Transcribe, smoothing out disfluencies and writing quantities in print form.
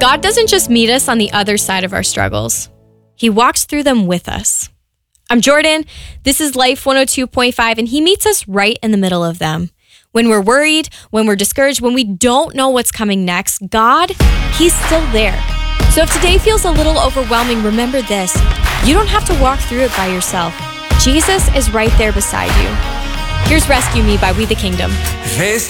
God doesn't just meet us on the other side of our struggles. He walks through them with us. I'm Jordan. This is Life 102.5, and he meets us right in the middle of them. When we're worried, when we're discouraged, when we don't know what's coming next, God, he's still there. So if today feels a little overwhelming, remember this. You don't have to walk through it by yourself. Jesus is right there beside you. Here's Rescue Me by We the Kingdom. Faced